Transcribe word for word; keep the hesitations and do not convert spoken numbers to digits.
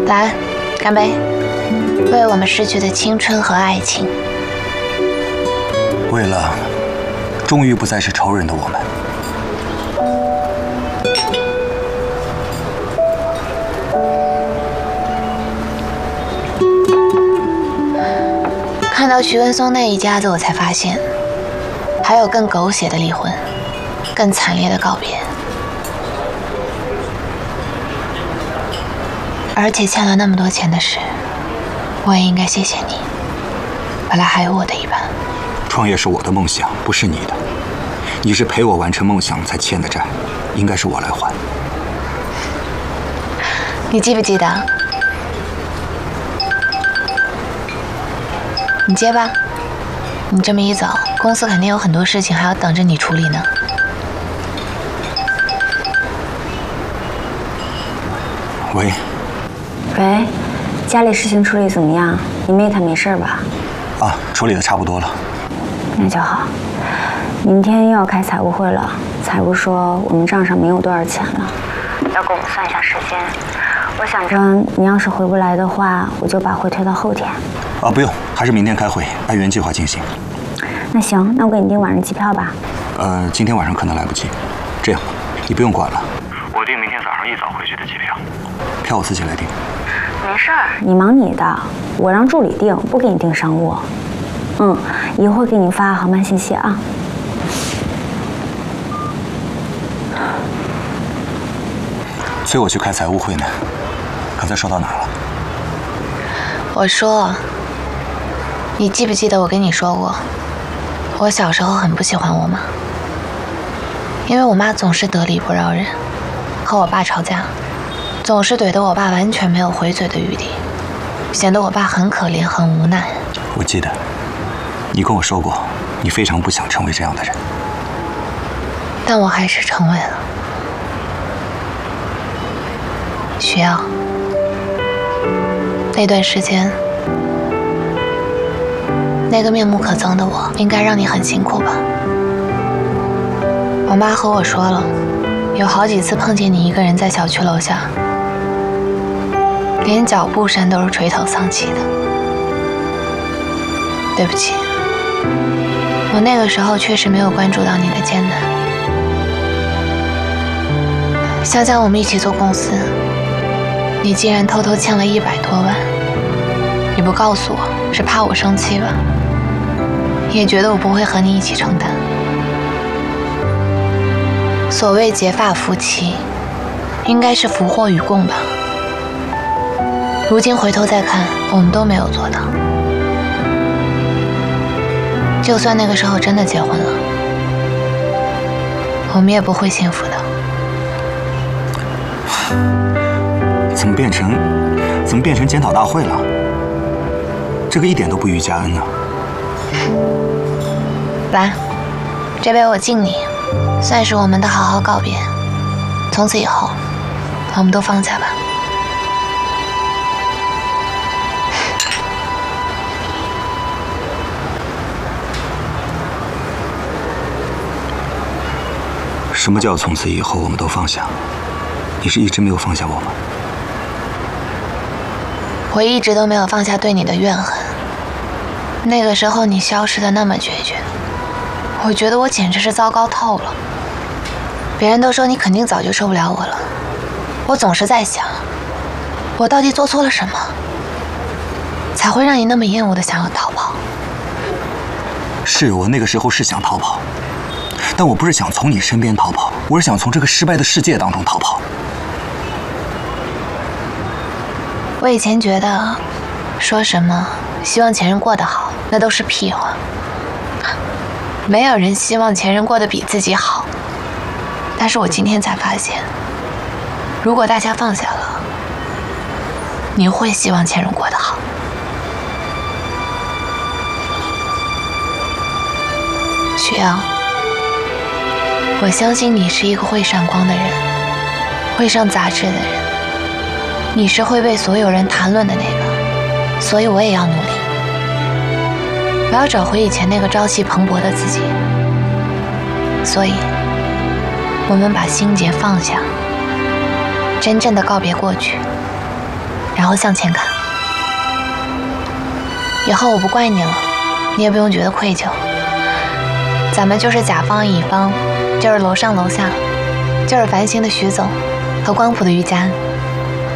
来，干杯！为我们逝去的青春和爱情， 为了终于不再是仇人的我们。 看到徐文松那一家子，我才发现，还有更狗血的离婚，更惨烈的告别，而且欠了那么多钱的事，我也应该谢谢你。本来还有我的一半。 创业是我的梦想，不是你的。你是陪我完成梦想才欠的债，应该是我来还。 你记不记得？你接吧，你这么一走，公司肯定有很多事情还要等着你处理呢。 喂。 喂，家里事情处理怎么样？你妹她没事吧？ 啊，处理的差不多了。 那就好。明天又要开财务会了，财务说我们账上没有多少钱了，要给我们算一下时间。我想着你要是回不来的话，我就把会推到后天。 啊，不用，还是明天开会，按原计划进行。 那行，那我给你订晚上机票吧。 呃，今天晚上可能来不及。这样，你不用管了。 我订明天早上一早回去的机票。 票我自己来订。 没事儿，你忙你的，我让助理订，不给你订商务。嗯，一会儿给你发航班信息啊。 催我去开财务会呢，刚才说到哪了？ 我说，你记不记得我跟你说过，我小时候很不喜欢我妈，因为我妈总是得理不饶人，和我爸吵架，总是怼得我爸完全没有回嘴的余地，显得我爸很可怜很无奈。 我记得，你跟我说过，你非常不想成为这样的人， 但我还是成为了。徐耀，那段时间，那个面目可憎的我，应该让你很辛苦吧？我妈和我说了，有好几次碰见你一个人在小区楼下，连脚步声都是垂头丧气的。对不起，我那个时候确实没有关注到你的艰难。想想我们一起做公司，你竟然偷偷欠了一百多万，你不告诉我是怕我生气吧？也觉得我不会和你一起承担。所谓结发夫妻，应该是福祸与共吧。如今回头再看，我们都没有做到。就算那个时候真的结婚了，我们也不会幸福的。 怎么变成，怎么变成检讨大会了？这个一点都不于家恩啊！ 来，这杯我敬你，算是我们的好好告别。从此以后，我们都放下吧。 什么叫从此以后我们都放下？你是一直没有放下我吗？ 我一直都没有放下对你的怨恨。那个时候你消失的那么决绝，我觉得我简直是糟糕透了。别人都说你肯定早就受不了我了，我总是在想，我到底做错了什么，才会让你那么厌恶的想要逃跑？ 是我那个时候是想逃跑，但我不是想从你身边逃跑，我是想从这个失败的世界当中逃跑。 我以前觉得，说什么希望前任过得好，那都是屁话。没有人希望前任过得比自己好。但是我今天才发现，如果大家放下了，你会希望前任过得好。徐阳，我相信你是一个会闪光的人，会上杂志的人。你是会被所有人谈论的那个，所以我也要努力。我要找回以前那个朝气蓬勃的自己。所以，我们把心结放下，真正的告别过去， 然后向前看。以后我不怪你了，你也不用觉得愧疚。咱们就是甲方乙方，就是楼上楼下，就是繁星的徐总和光谱的于家。